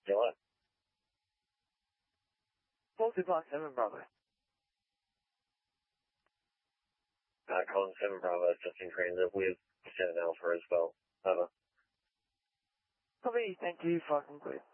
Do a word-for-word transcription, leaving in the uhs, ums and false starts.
Yeah, what? four two five seven, Bravo. Uh, Colin seven Bravo, just in transit with seven Alpha as well. Over. Copy, thank you, fucking clear.